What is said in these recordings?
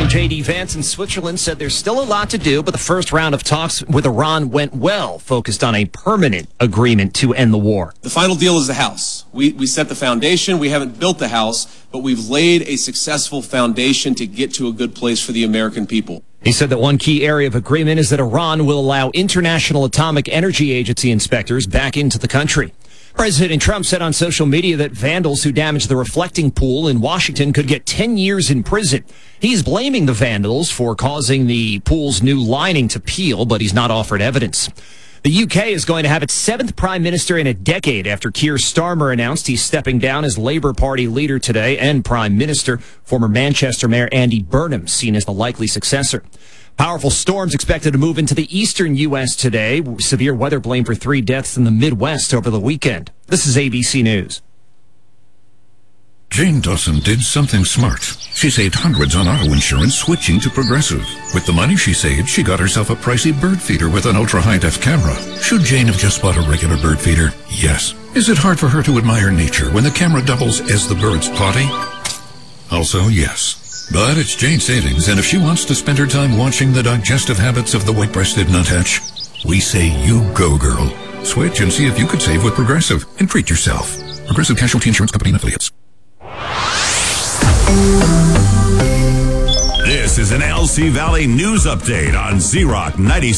President J.D. Vance in Switzerland said there's still a lot to do, but the first round of talks with Iran went well, focused on a permanent agreement to end the war. The final deal is the house. We set the foundation. We haven't built the house, but we've laid a successful foundation to get to a good place for the American people. He said that one key area of agreement is that Iran will allow International Atomic Energy Agency inspectors back into the country. President Trump said on social media that vandals who damaged the reflecting pool in Washington could get 10 years in prison. He's blaming the vandals for causing the pool's new lining to peel, but he's not offered evidence. The UK is going to have its 7th prime minister in a decade after Keir Starmer announced he's stepping down as Labour Party leader today and prime minister. Former Manchester Mayor Andy Burnham seen as the likely successor. Powerful storms expected to move into the eastern U.S. today. Severe weather blamed for 3 deaths in the Midwest over the weekend. This is ABC News. Jane Dawson did something smart. She saved hundreds on auto insurance switching to Progressive. With the money she saved, she got herself a pricey bird feeder with an ultra-high-def camera. Should Jane have just bought a regular bird feeder? Yes. Is it hard for her to admire nature when the camera doubles as the bird's potty? Also, yes. But it's Jane's savings, and if she wants to spend her time watching the digestive habits of the white-breasted nuthatch, we say you go, girl. Switch and see if you could save with Progressive and treat yourself. Progressive Casualty Insurance Company and Affiliates. This is an LC Valley News Update on Z-Rock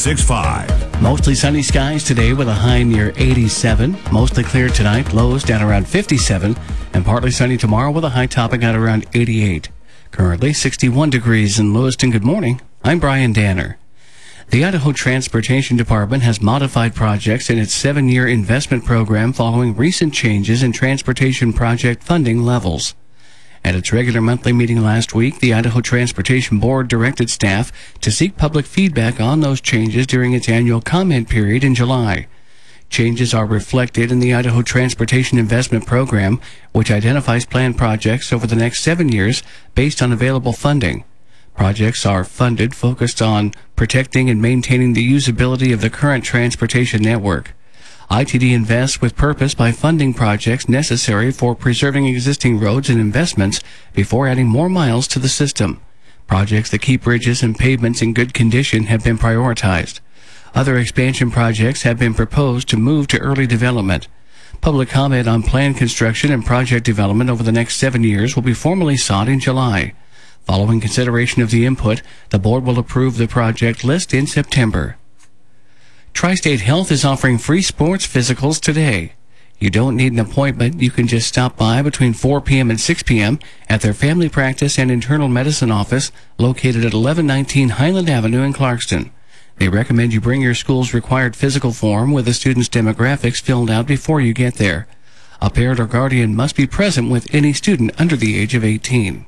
96.5. Mostly sunny skies today with a high near 87. Mostly clear tonight, lows down around 57. And partly sunny tomorrow with a high topping at around 88. Currently 61 degrees in Lewiston. Good morning. I'm Brian Danner. The Idaho Transportation Department has modified projects in its 7-year investment program following recent changes in transportation project funding levels. At its regular monthly meeting last week, the Idaho Transportation Board directed staff to seek public feedback on those changes during its annual comment period in July. Changes are reflected in the Idaho Transportation Investment Program, which identifies planned projects over the next 7 years based on available funding. Projects are funded focused on protecting and maintaining the usability of the current transportation network. ITD invests with purpose by funding projects necessary for preserving existing roads and investments before adding more miles to the system. Projects that keep bridges and pavements in good condition have been prioritized. Other expansion projects have been proposed to move to early development. Public comment on planned construction and project development over the next 7 years will be formally sought in July. Following consideration of the input, the board will approve the project list in September. Tri-State Health is offering free sports physicals today. You don't need an appointment. You can just stop by between 4 p.m. and 6 p.m. at their family practice and internal medicine office located at 1119 Highland Avenue in Clarkston. They recommend you bring your school's required physical form with the student's demographics filled out before you get there. A parent or guardian must be present with any student under the age of 18.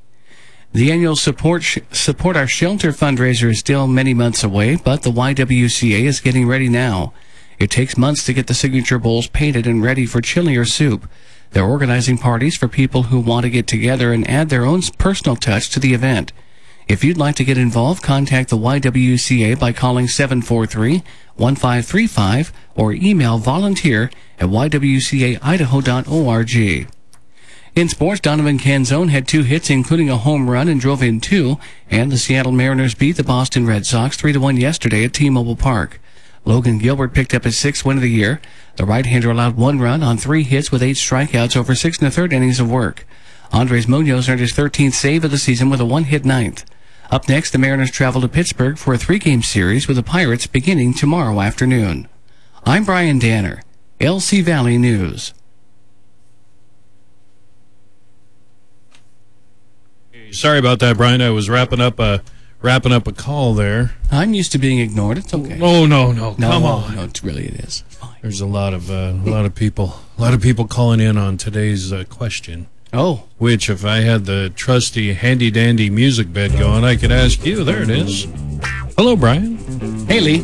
The annual Support Our Shelter fundraiser is still many months away, but the YWCA is getting ready now. It takes months to get the signature bowls painted and ready for chili or soup. They're organizing parties for people who want to get together and add their own personal touch to the event. If you'd like to get involved, contact the YWCA by calling 743-1535 or email volunteer@ywcaidaho.org. In sports, Donovan Canzone had 2 hits, including a home run, and drove in 2, and the Seattle Mariners beat the Boston Red Sox 3-1 yesterday at T-Mobile Park. Logan Gilbert picked up his 6th win of the year. The right-hander allowed 1 run on 3 hits with 8 strikeouts over 6 1/3 innings of work. Andres Munoz earned his 13th save of the season with a 1-hit 9th. Up next, the Mariners travel to Pittsburgh for a 3-game series with the Pirates beginning tomorrow afternoon. I'm Brian Danner, LC Valley News. Sorry about that, Brian. I was wrapping up a call there. I'm used to being ignored. It's okay. Oh no, come on. No, it is. It's fine. There's a lot of people calling in on today's question. Oh, Which, if I had the trusty handy dandy music bed going, I could ask you. There it is. Hello, Brian. hey, Lee.